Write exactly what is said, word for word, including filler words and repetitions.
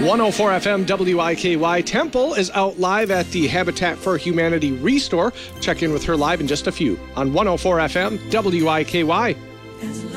one oh four F M W I K Y. Temple is out live at the Habitat for Humanity Restore. Check in with her live in just a few on one oh four F M W I K Y.